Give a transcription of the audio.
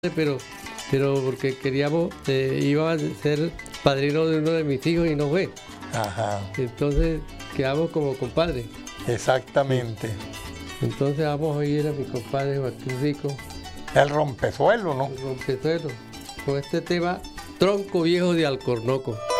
pero porque queríamos, iba a ser padrino de uno de mis hijos y no fue. Ajá. Entonces quedamos como compadres. Exactamente. Entonces vamos a oír a mi compadre Joaquín Rico, El rompesuelo, ¿no? el rompesuelo, con este tema Tronco Viejo de Alcornoco.